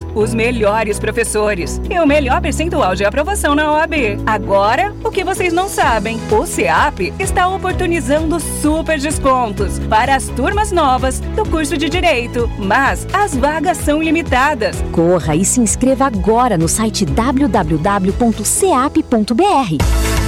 os melhores professores e o melhor percentual de aprovação na OAB. Agora, o que vocês não sabem, o SEAP está oportunizando super descontos para as turmas novas do curso de Direito, mas as vagas são limitadas. Corra e se inscreva agora no site www.ceap.br.